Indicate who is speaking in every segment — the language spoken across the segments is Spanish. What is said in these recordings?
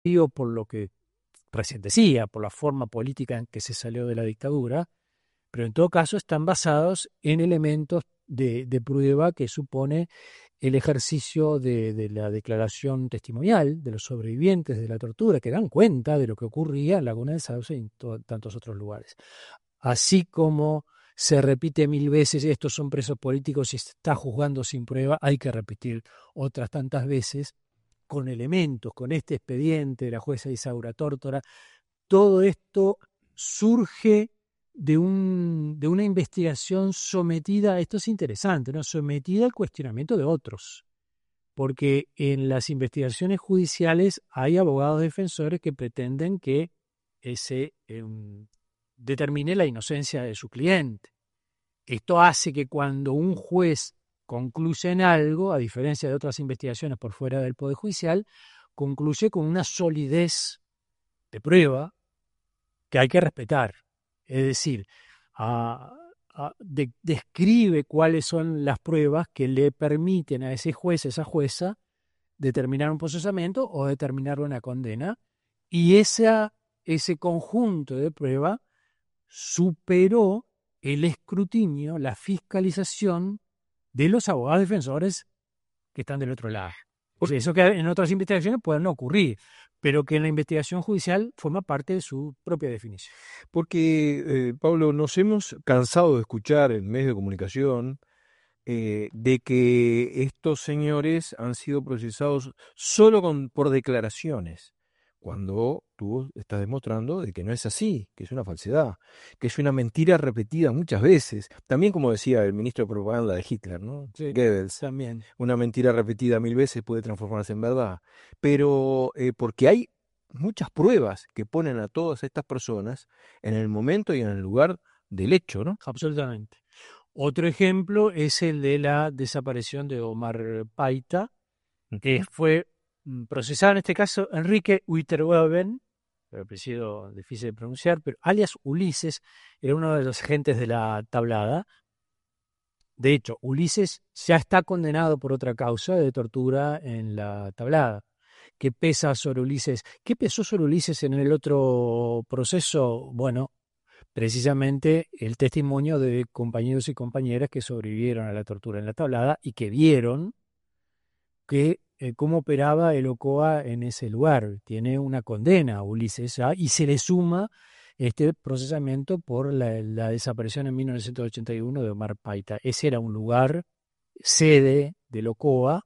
Speaker 1: por lo que recién decía, por la forma política en que se salió de la dictadura, pero en todo caso están basados en elementos de prueba que supone el ejercicio de la declaración testimonial de los sobrevivientes de la tortura, que dan cuenta de lo que ocurría en Laguna del Sauce y en tantos otros lugares. Así como se repite 1000 veces, estos son presos políticos y se está juzgando sin prueba, hay que repetir otras tantas veces con elementos, con este expediente de la jueza Isaura Tórtora. Todo esto surge de una investigación sometida, esto es interesante, ¿no? Sometida al cuestionamiento de otros, porque en las investigaciones judiciales hay abogados defensores que pretenden que se determine la inocencia de su cliente. Esto hace que cuando un juez concluye en algo, a diferencia de otras investigaciones por fuera del Poder Judicial, concluye con una solidez de prueba que hay que respetar. Es decir, describe cuáles son las pruebas que le permiten a ese juez, esa jueza, determinar un procesamiento o determinar una condena, y ese conjunto de pruebas superó el escrutinio, la fiscalización de los abogados defensores que están del otro lado. O sea, eso que en otras investigaciones puede no ocurrir, pero que en la investigación judicial forma parte de su propia definición.
Speaker 2: Porque, Pablo, nos hemos cansado de escuchar en medios de comunicación de que estos señores han sido procesados solo por declaraciones, cuando tú estás demostrando de que no es así, que es una falsedad, que es una mentira repetida muchas veces. También, como decía el ministro de propaganda de Hitler, ¿no?
Speaker 1: Sí,
Speaker 2: Goebbels,
Speaker 1: también.
Speaker 2: una mentira repetida 1000 veces puede transformarse en verdad. Pero porque hay muchas pruebas que ponen a todas estas personas en el momento y en el lugar del hecho, ¿no?
Speaker 1: Absolutamente. Otro ejemplo es el de la desaparición de Omar Paita, que fue procesado en este caso Enrique Uytterhoeven, el apellido difícil de pronunciar, pero alias Ulises, era uno de los agentes de la Tablada. De hecho, Ulises ya está condenado por otra causa de tortura en la Tablada. ¿Qué pesa sobre Ulises? ¿Qué pesó sobre Ulises en el otro proceso? Bueno, precisamente el testimonio de compañeros y compañeras que sobrevivieron a la tortura en la Tablada y que vieron cómo operaba el OCOA en ese lugar. Tiene una condena a Ulises ya, y se le suma este procesamiento por la desaparición en 1981 de Omar Paita. Ese era un lugar sede del OCOA.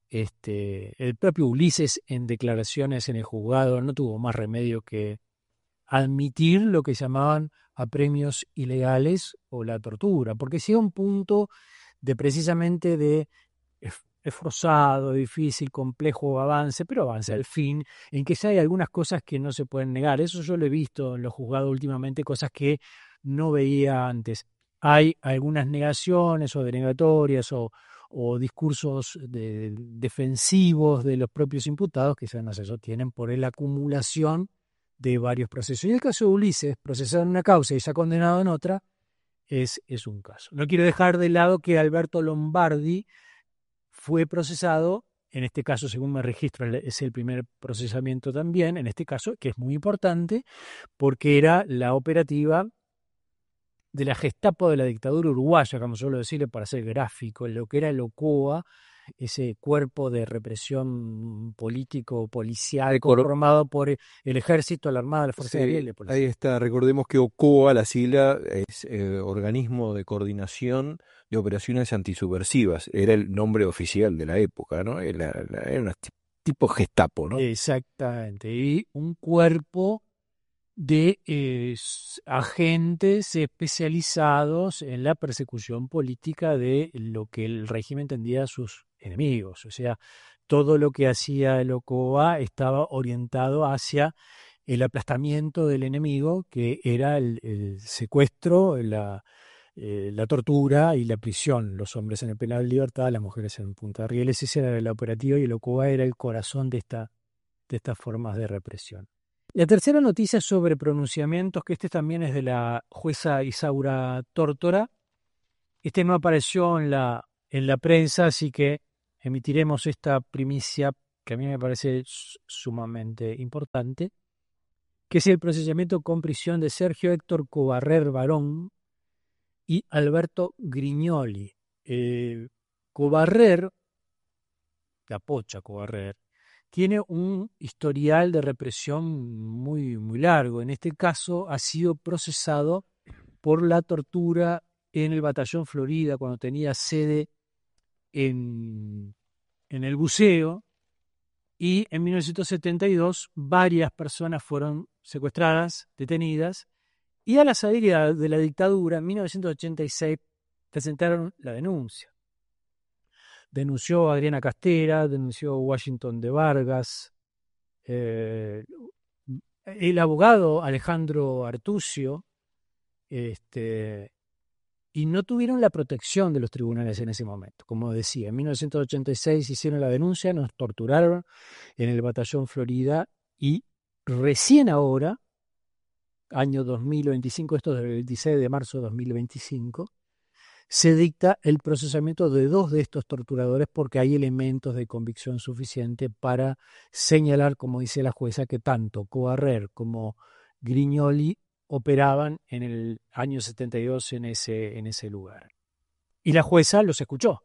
Speaker 1: El propio Ulises, en declaraciones en el juzgado, no tuvo más remedio que admitir lo que llamaban apremios ilegales o la tortura, porque si a un punto de precisamente de esforzado, difícil, complejo avance, pero avance al fin, en que ya hay algunas cosas que no se pueden negar. Eso yo lo he visto en los juzgados últimamente, cosas que no veía antes. Hay algunas negaciones o denegatorias o discursos defensivos de los propios imputados que ya no se sostienen por la acumulación de varios procesos. Y el caso de Ulises, procesado en una causa y ya condenado en otra, es un caso. No quiero dejar de lado que Alberto Lombardi fue procesado, en este caso, según me registro, es el primer procesamiento también, en este caso, que es muy importante, porque era la operativa de la Gestapo de la dictadura uruguaya, como suelo decirle para ser gráfico, lo que era el OCOA, ese cuerpo de represión político, policial, conformado por el ejército, la armada, la fuerza aérea y la policía.
Speaker 2: Ahí está, recordemos que OCOA, la sigla, es Organismo de Coordinación de Operaciones Antisubversivas, era el nombre oficial de la época, ¿no? Era una tipo Gestapo, ¿no?
Speaker 1: Exactamente, y un cuerpo de agentes especializados en la persecución política de lo que el régimen entendía a sus enemigos. O sea, todo lo que hacía el OCOA estaba orientado hacia el aplastamiento del enemigo, que era el secuestro, la tortura y la prisión. Los hombres en el penal de libertad, las mujeres en Punta de Rieles. Ese era el operativo y el OCOA era el corazón de estas formas de represión. La tercera noticia sobre pronunciamientos, que este también es de la jueza Isaura Tórtora. Este no apareció en la prensa, así que emitiremos esta primicia que a mí me parece sumamente importante, que es el procesamiento con prisión de Sergio Héctor Covarrer Barón y Alberto Grignoli. Covarrer, la pocha Covarrer, tiene un historial de represión muy, muy largo. En este caso ha sido procesado por la tortura en el Batallón Florida cuando tenía sede en el buceo, y en 1972 varias personas fueron secuestradas, detenidas, y a la salida de la dictadura en 1986 presentaron la denuncia. Denunció a Adriana Castera, denunció a Washington de Vargas, el abogado Alejandro Artucio, y no tuvieron la protección de los tribunales en ese momento. Como decía, en 1986 hicieron la denuncia, nos torturaron en el Batallón Florida, y recién ahora, año 2025, esto es el 26 de marzo de 2025, se dicta el procesamiento de 2 de estos torturadores porque hay elementos de convicción suficiente para señalar, como dice la jueza, que tanto Covarrer como Grignoli operaban en el año 72 en ese lugar. Y la jueza los escuchó.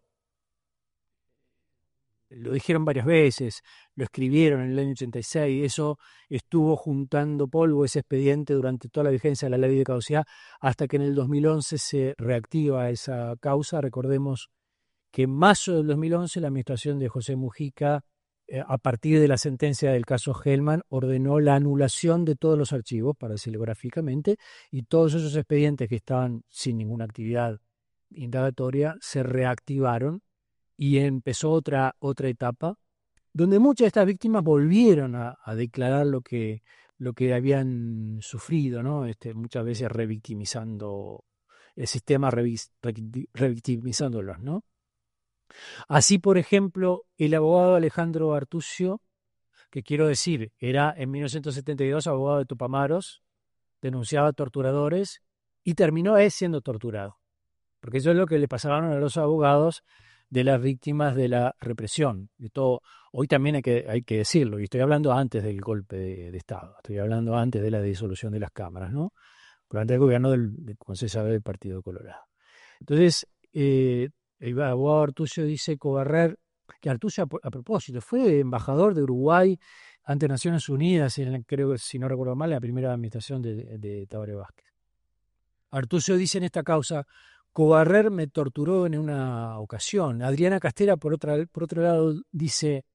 Speaker 1: Lo dijeron varias veces, lo escribieron en el año 86, eso estuvo juntando polvo ese expediente durante toda la vigencia de la ley de caducidad, hasta que en el 2011 se reactiva esa causa. Recordemos que en marzo del 2011 la administración de José Mujica, a partir de la sentencia del caso Hellman, ordenó la anulación de todos los archivos, para decirlo gráficamente, y todos esos expedientes que estaban sin ninguna actividad indagatoria se reactivaron, y empezó otra etapa donde muchas de estas víctimas volvieron a declarar lo que habían sufrido, ¿no? Muchas veces revictimizando el sistema, revictimizándolos, ¿no? Así, por ejemplo, el abogado Alejandro Artucio, que quiero decir, era en 1972 abogado de Tupamaros, denunciaba torturadores y terminó siendo torturado, porque eso es lo que le pasaron a los abogados de las víctimas de la represión. Esto, hoy también hay que decirlo, y estoy hablando antes del golpe de Estado, estoy hablando antes de la disolución de las cámaras, ¿no? Durante el gobierno como se sabe, del Partido Colorado. Entonces, el abogado Artucio dice Covarrer, que Artucio, a propósito, fue embajador de Uruguay ante Naciones Unidas, creo que, si no recuerdo mal, en la primera administración de Tabaré Vázquez. Artucio dice en esta causa: Covarrer me torturó en una ocasión. Adriana Castera, por otro lado, dice,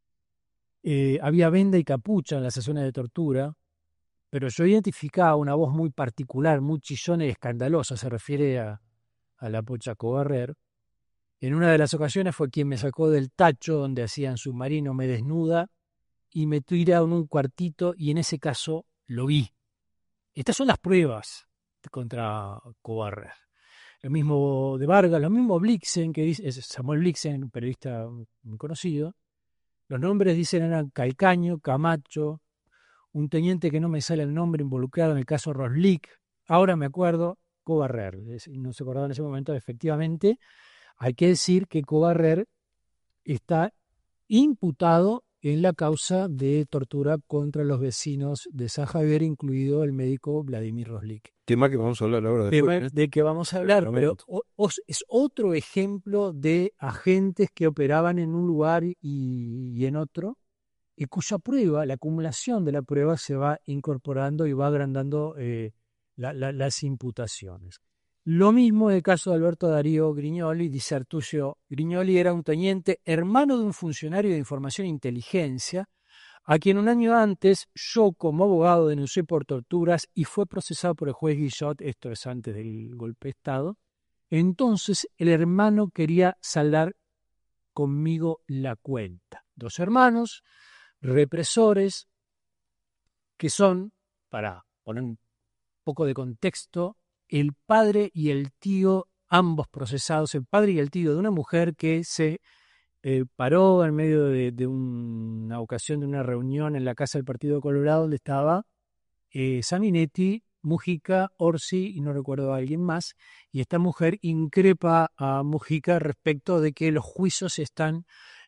Speaker 1: había venda y capucha en las sesiones de tortura, pero yo identificaba una voz muy particular, muy chillona y escandalosa, se refiere a la pocha Covarrer. En una de las ocasiones fue quien me sacó del tacho donde hacían submarino, me desnuda y me tira en un cuartito, y en ese caso lo vi. Estas son las pruebas contra Covarrer. Lo mismo de Vargas, lo mismo Blixen, que dice, es Samuel Blixen, un periodista muy conocido. Los nombres dicen eran Calcaño, Camacho, un teniente que no me sale el nombre involucrado en el caso Roslick. Ahora me acuerdo, Covarrer. No se acordaba en ese momento, efectivamente. Hay que decir que Covarrer está imputado en la causa de tortura contra los vecinos de San Javier, incluido el médico Vladimir Roslick.
Speaker 2: Tema que vamos a hablar ahora después.
Speaker 1: Tema de que vamos a hablar, pero es otro ejemplo de agentes que operaban en un lugar y en otro, y cuya prueba, la acumulación de la prueba, se va incorporando y va agrandando las imputaciones. Lo mismo en el caso de Alberto Darío Grignoli, dice Artucio. Grignoli era un teniente, hermano de un funcionario de información e inteligencia, a quien un año antes yo, como abogado, denuncié por torturas y fue procesado por el juez Guillot. Esto es antes del golpe de Estado. Entonces el hermano quería saldar conmigo la cuenta. 2 hermanos represores que son, para poner un poco de contexto, el padre y el tío, ambos procesados, el padre y el tío de una mujer que se paró en medio de una ocasión de una reunión en la casa del Partido Colorado, donde estaba Sanguinetti, Mujica, Orsi y no recuerdo a alguien más, y esta mujer increpa a Mujica respecto de que los juicios están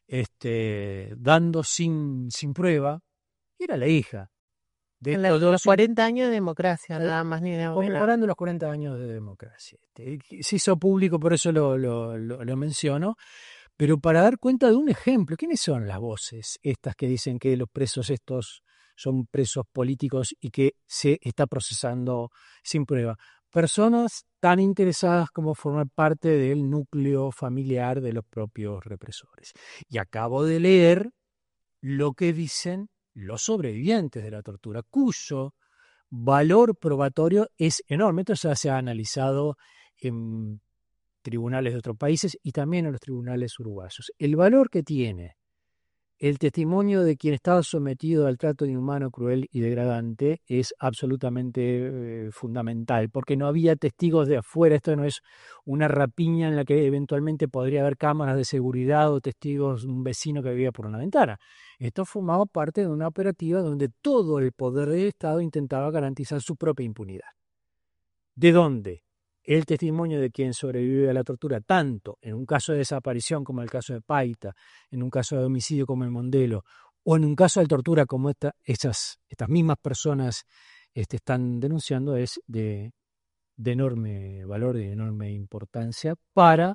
Speaker 1: dando sin prueba, era la hija. De
Speaker 3: los 40 años de democracia, nada más ni nada menos.
Speaker 1: Conmemorando los 40 años de democracia. Se hizo público, por eso lo menciono, pero para dar cuenta de un ejemplo. ¿Quiénes son las voces estas que dicen que los presos estos son presos políticos y que se está procesando sin prueba? Personas tan interesadas como formar parte del núcleo familiar de los propios represores. Y acabo de leer lo que dicen los sobrevivientes de la tortura, cuyo valor probatorio es enorme. Esto ya se ha analizado en tribunales de otros países y también en los tribunales uruguayos. El valor que tiene el testimonio de quien estaba sometido al trato inhumano, cruel y degradante es absolutamente fundamental, porque no había testigos de afuera. Esto no es una rapiña en la que eventualmente podría haber cámaras de seguridad o testigos de un vecino que vivía por una ventana. Esto formaba parte de una operativa donde todo el poder del Estado intentaba garantizar su propia impunidad. ¿De dónde? El testimonio de quien sobrevive a la tortura, tanto en un caso de desaparición como en el caso de Paita, en un caso de homicidio como el Mondelo, o en un caso de tortura como estas mismas personas están denunciando, es de enorme valor y de enorme importancia para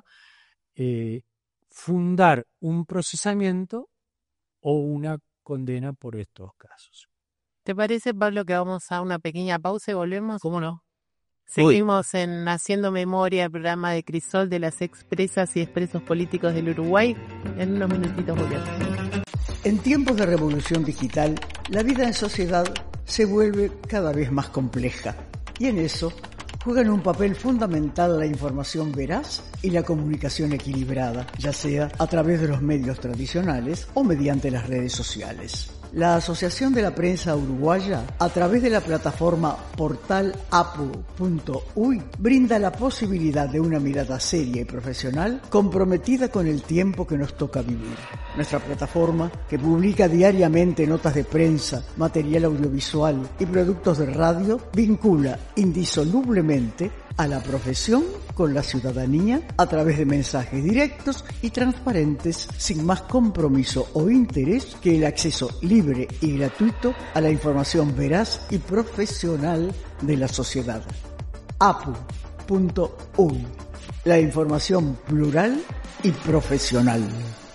Speaker 1: fundar un procesamiento o una condena por estos casos.
Speaker 3: ¿Te parece, Pablo, que vamos a una pequeña pausa y volvemos?
Speaker 1: ¿Cómo no?
Speaker 3: Seguimos en Haciendo Memoria, el programa de Crisol de las expresas y expresos políticos del Uruguay. En unos minutitos volvemos.
Speaker 4: En tiempos de revolución digital, la vida en sociedad se vuelve cada vez más compleja. Y en eso juegan un papel fundamental la información veraz y la comunicación equilibrada, ya sea a través de los medios tradicionales o mediante las redes sociales. La Asociación de la Prensa Uruguaya, a través de la plataforma portalapu.uy, brinda la posibilidad de una mirada seria y profesional comprometida con el tiempo que nos toca vivir. Nuestra plataforma, que publica diariamente notas de prensa, material audiovisual y productos de radio, vincula indisolublemente a la profesión con la ciudadanía a través de mensajes directos y transparentes, sin más compromiso o interés que el acceso libre y gratuito a la información veraz y profesional de la sociedad. apu.uy, la información plural y profesional.